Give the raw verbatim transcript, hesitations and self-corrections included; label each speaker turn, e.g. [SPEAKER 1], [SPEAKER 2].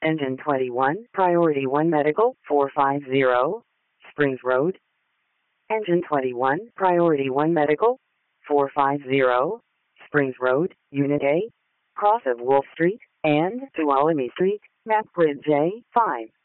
[SPEAKER 1] Engine twenty-one, Priority one Medical, four five zero, Springs Road. Engine twenty-one, Priority one Medical, four five zero, Springs Road, Unit A, cross of Wolf Street, and Tuolumne Street, map grid J five.